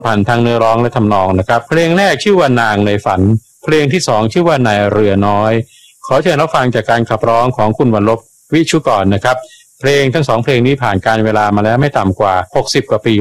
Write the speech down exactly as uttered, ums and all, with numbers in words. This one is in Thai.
ผ่านทางเนื้อร้องและทำนองนะครับเพลงแรกชื่อว่านางในฝันเพลงที่สองชื่อว่านายเรือน้อยขอเชิญรับฟังจากการขับร้องของคุณวรรลบวิชุกรนะครับเพลงทั้งสองเพลงนี้ผ่านการเวลามาแล้วไม่ต่ำกว่าหกสิบกว่าปี